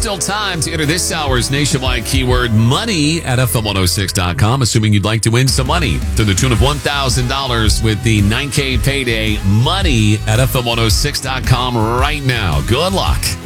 still time to enter this hour's nationwide keyword money at FM106.com, assuming you'd like to win some money to the tune of $1,000 with the 9K payday money at FM106.com right now. Good luck.